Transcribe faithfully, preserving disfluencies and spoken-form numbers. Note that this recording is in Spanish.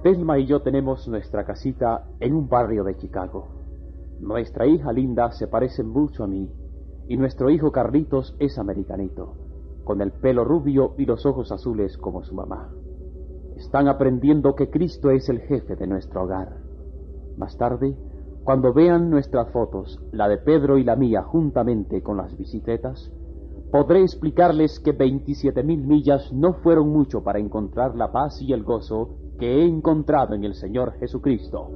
Telma y yo tenemos nuestra casita en un barrio de Chicago. Nuestra hija Linda se parece mucho a mí, y nuestro hijo Carlitos es americanito, con el pelo rubio y los ojos azules como su mamá. Están aprendiendo que Cristo es el jefe de nuestro hogar. Más tarde, cuando vean nuestras fotos, la de Pedro y la mía juntamente con las bicicletas, podré explicarles que veintisiete mil millas no fueron mucho para encontrar la paz y el gozo que he encontrado en el Señor Jesucristo.